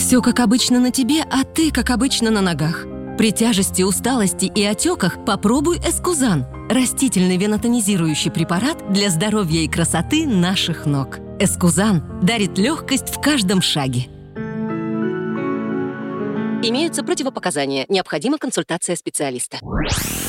Все как обычно на тебе, а ты как обычно на ногах. При тяжести, усталости и отеках попробуй Эскузан. Растительный венотонизирующий препарат для здоровья и красоты наших ног. Эскузан дарит легкость в каждом шаге. Имеются противопоказания. Необходима консультация специалиста.